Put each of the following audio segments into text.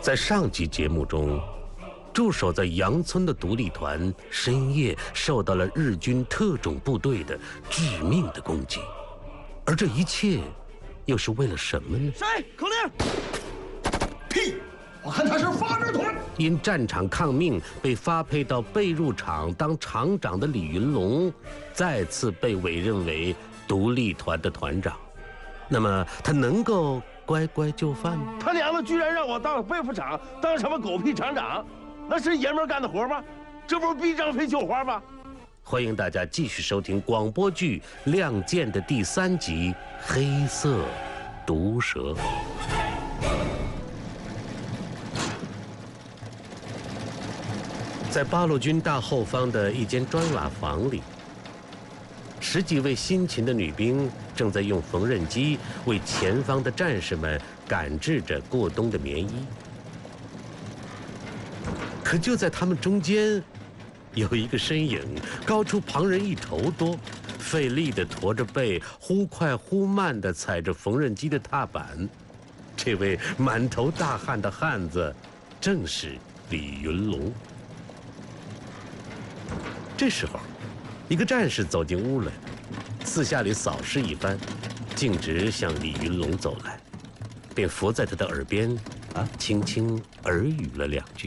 在上集节目中，驻守在杨村的独立团深夜受到了日军特种部队的致命的攻击，而这一切又是为了什么呢？ 谁？口令！屁！我看他是发日团。 因战场抗命被发配到备入厂当厂长的李云龙，再次被委任为独立团的团长。那么他能够乖乖就范吗？ 他娘的居然让我当备副厂，当什么狗屁厂长？那是爷们干的活吗？这不是逼张飞绣花吗？ 欢迎大家继续收听广播剧《亮剑》的第3集《黑色毒蛇》。在八路军大后方的一间砖瓦房里，10几位辛勤的女兵正在用缝纫机为前方的战士们赶制着过冬的棉衣。可就在他们中间，有一个身影高出旁人1头多，费力地驼着背，忽快忽慢地踩着缝纫机的踏板。这位满头大汗的汉子，正是李云龙。这时候，一个战士走进屋来，四下里扫视一番，径直向李云龙走来，便伏在他的耳边，轻轻耳语了2句。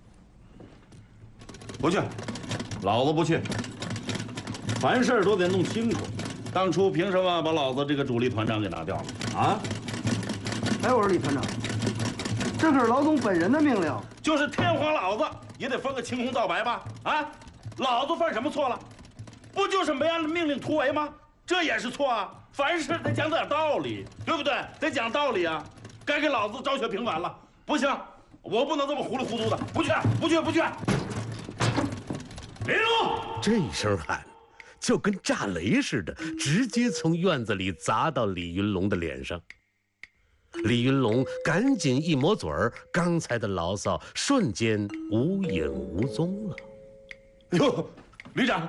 不去，老子不去。凡事都得弄清楚。当初凭什么把老子这个主力团长给拿掉了啊？ 哎，我说李团长，这可是老总本人的命令。 就是天皇老子也得分个青红皂白吧？啊，老子犯什么错了？不就是没按命令突围吗？这也是错啊！凡事得讲点道理，对不对？得讲道理啊！该给老子昭雪平反了。不行，我不能这么糊里糊涂的。不去，不去，不去！林龙， 这一声喊，就跟炸雷似的，直接从院子里砸到李云龙的脸上。李云龙赶紧一抹嘴儿，刚才的牢骚瞬间无影无踪了。 哟，旅长，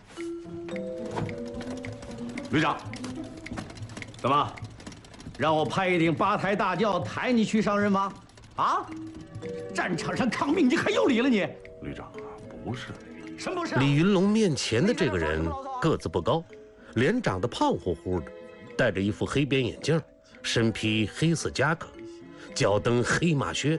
旅长， 怎么，让我派一顶8抬大轿抬你去上任吗？啊，战场上抗命你可有理了你！ 旅长啊，不是。 什么不是？ 李云龙面前的这个人个子不高，脸长得胖乎乎的，戴着一副黑边眼镜，身披黑色夹克，脚蹬黑马靴。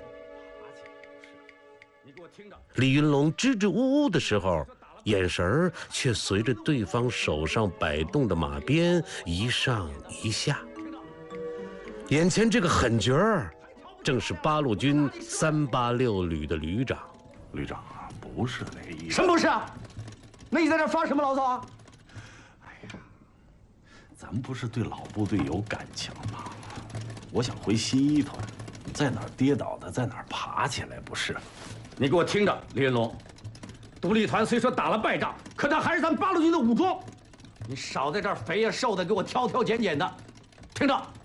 李云龙支支吾吾的时候，眼神儿却随着对方手上摆动的马鞭一上一下。眼前这个狠角儿，正是八路军386旅的旅长。 旅长啊，不是那意思。 什么不是啊？那你在这发什么牢骚啊？ 哎呀，咱不是对老部队有感情吗？我想回新一团，在哪儿跌倒的在哪儿爬起来，不是？ 你给我听着，李云龙，独立团虽说打了败仗，可他还是咱八路军的武装。你少在这儿肥呀瘦的给我挑挑拣拣的，听着。